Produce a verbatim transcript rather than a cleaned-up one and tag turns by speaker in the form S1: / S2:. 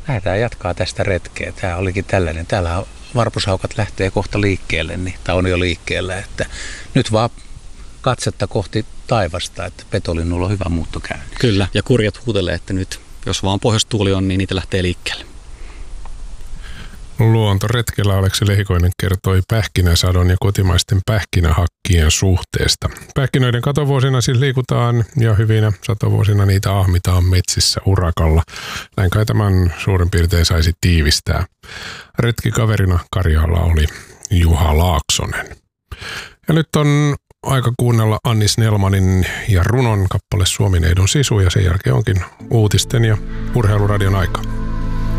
S1: lähdetään jatkaa tästä retkeä. Tämä olikin tällainen. Täällä varpushaukat lähtee kohta liikkeelle, niin, tai on jo liikkeellä. Että nyt vaan katsetta kohti taivasta, että petolinnulla on hyvä muuttokäynti.
S2: Kyllä, ja kurjat huutelee, että nyt jos vaan pohjoistuuli on, niin niitä lähtee liikkeelle.
S3: Luontoretkellä Aleksi Lehikoinen kertoi pähkinäsadon ja kotimaisten pähkinähakkien suhteesta. Pähkinöiden katovuosina siis liikutaan ja hyvinä satovuosina niitä ahmitaan metsissä urakalla. Näin kai tämän suurin piirtein saisi tiivistää. Retkikaverina Karjaalla oli Juha Laaksonen. Ja nyt on aika kuunnella Anni Snellmanin ja runon kappale Suomineidon sisu ja sen jälkeen onkin uutisten ja urheiluradion aika.